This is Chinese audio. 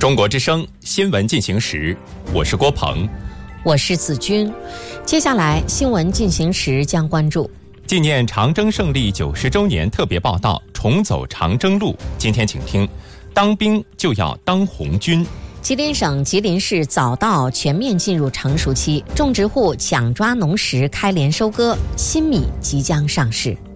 中国之声新闻进行时，我是郭鹏， 我是子君。接下来新闻进行时将关注纪念长征胜利90周年特别报道，重走长征路。今天请听：当兵就要当红军。 吉林省吉林市早稻全面进入成熟期，种植户抢抓农时开镰收割，新米即将上市。